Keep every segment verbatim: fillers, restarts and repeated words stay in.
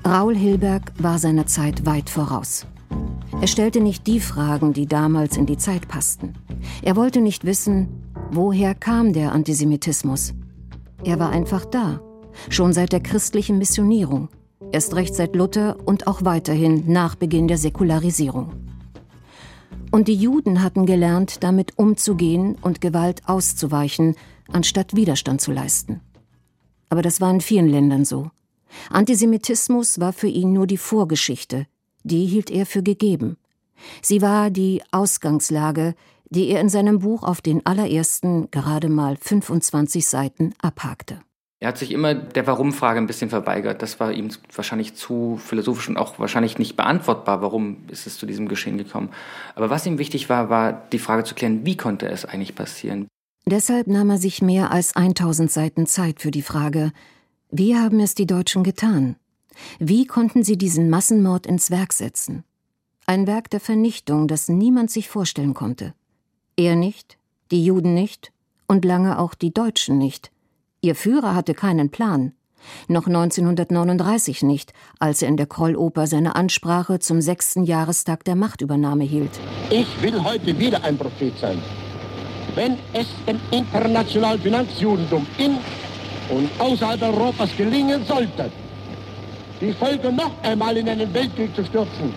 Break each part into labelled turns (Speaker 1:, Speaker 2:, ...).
Speaker 1: Raoul Hilberg war seiner Zeit weit voraus. Er stellte nicht die Fragen, die damals in die Zeit passten. Er wollte nicht wissen, woher kam der Antisemitismus. Er war einfach da, schon seit der christlichen Missionierung, erst recht seit Luther und auch weiterhin nach Beginn der Säkularisierung. Und die Juden hatten gelernt, damit umzugehen und Gewalt auszuweichen, anstatt Widerstand zu leisten. Aber das war in vielen Ländern so. Antisemitismus war für ihn nur die Vorgeschichte, die hielt er für gegeben. Sie war die Ausgangslage, die er in seinem Buch auf den allerersten, gerade mal fünfundzwanzig Seiten abhakte.
Speaker 2: Er hat sich immer der Warum-Frage ein bisschen verweigert. Das war ihm wahrscheinlich zu philosophisch und auch wahrscheinlich nicht beantwortbar, warum ist es zu diesem Geschehen gekommen. Aber was ihm wichtig war, war die Frage zu klären, wie konnte es eigentlich passieren?
Speaker 1: Deshalb nahm er sich mehr als tausend Seiten Zeit für die Frage, wie haben es die Deutschen getan? Wie konnten sie diesen Massenmord ins Werk setzen? Ein Werk der Vernichtung, das niemand sich vorstellen konnte. Er nicht, die Juden nicht und lange auch die Deutschen nicht. Ihr Führer hatte keinen Plan. Noch neunzehnhundertneununddreißig nicht, als er in der Krolloper seine Ansprache zum sechsten Jahrestag der Machtübernahme hielt.
Speaker 3: Ich will heute wieder ein Prophet sein. Wenn es dem internationalen Finanzjudentum in und außerhalb Europas gelingen sollte, die Völker noch einmal in einen Weltkrieg zu stürzen,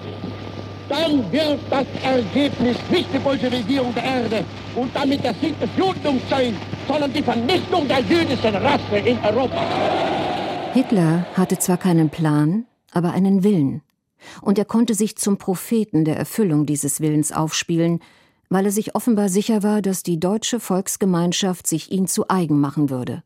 Speaker 3: dann wird das Ergebnis nicht die Bolschewisierung der Erde und damit der Sieg des Judentums sein, sondern die Vernichtung der jüdischen Rasse in Europa.
Speaker 1: Hitler hatte zwar keinen Plan, aber einen Willen. Und er konnte sich zum Propheten der Erfüllung dieses Willens aufspielen, weil er sich offenbar sicher war, dass die deutsche Volksgemeinschaft sich ihn zu eigen machen würde.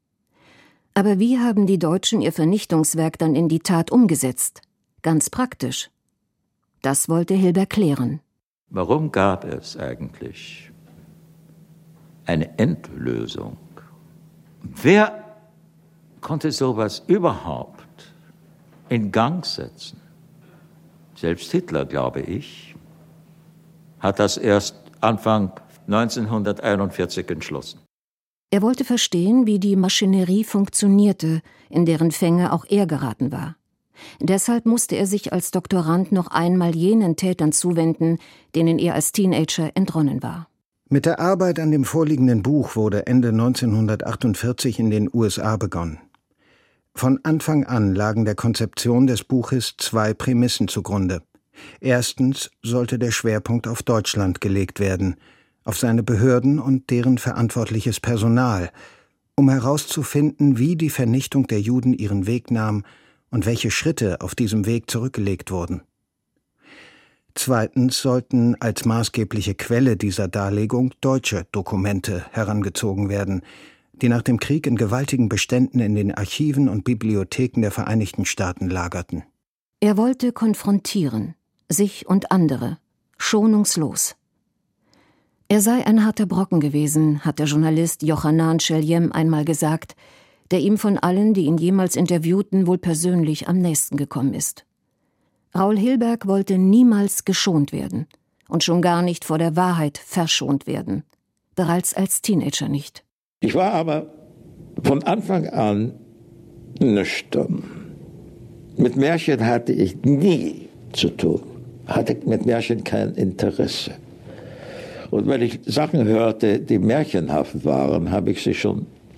Speaker 1: Aber wie haben die Deutschen ihr Vernichtungswerk dann in die Tat umgesetzt? Ganz praktisch. Das wollte Hilberg klären.
Speaker 4: Warum gab es eigentlich eine Endlösung? Wer konnte sowas überhaupt in Gang setzen? Selbst Hitler, glaube ich, hat das erst Anfang neunzehnhunderteinundvierzig entschlossen.
Speaker 1: Er wollte verstehen, wie die Maschinerie funktionierte, in deren Fänge auch er geraten war. Deshalb musste er sich als Doktorand noch einmal jenen Tätern zuwenden, denen er als Teenager entronnen war.
Speaker 5: Mit der Arbeit an dem vorliegenden Buch wurde Ende neunzehnhundertachtundvierzig in den U S A begonnen. Von Anfang an lagen der Konzeption des Buches zwei Prämissen zugrunde. Erstens sollte der Schwerpunkt auf Deutschland gelegt werden, auf seine Behörden und deren verantwortliches Personal, um herauszufinden, wie die Vernichtung der Juden ihren Weg nahm und welche Schritte auf diesem Weg zurückgelegt wurden. Zweitens sollten als maßgebliche Quelle dieser Darlegung deutsche Dokumente herangezogen werden, die nach dem Krieg in gewaltigen Beständen in den Archiven und Bibliotheken der Vereinigten Staaten lagerten.
Speaker 1: Er wollte konfrontieren, sich und andere, schonungslos. Er sei ein harter Brocken gewesen, hat der Journalist Yochanan Sheljem einmal gesagt, der ihm von allen, die ihn jemals interviewten, wohl persönlich am nächsten gekommen ist. Raoul Hilberg wollte niemals geschont werden und schon gar nicht vor der Wahrheit verschont werden, bereits als Teenager nicht.
Speaker 6: Ich war aber von Anfang an nüchtern. Mit Märchen hatte ich nie zu tun, hatte mit Märchen kein Interesse. Und wenn ich Sachen hörte, die märchenhaft waren, habe ich sie schon